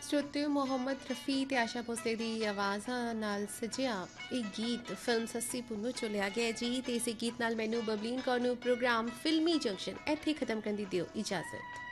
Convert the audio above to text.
श्रोते मोहम्मद रफ़ी ते आशा भोसले दी आवाज़ां नाल सजिया ਇਹ ਗੀਤ ਫਿਲਮ ਸੱਸੀ ਪੁੰਨੂ ਚੋਂ ਲਿਆ ਗਿਆ ਜੀ। ਤੇ ਇਸੇ ਗੀਤ ਨਾਲ ਮੈਨੂੰ ਬਬਲੀਨ ਕੌਰ ਨੂੰ ਪ੍ਰੋਗਰਾਮ ਫਿਲਮੀ ਜੰਕਸ਼ਨ ਇੱਥੇ ਖਤਮ ਕਰਨ ਦੀ ਦਿਓ ਇਜਾਜ਼ਤ।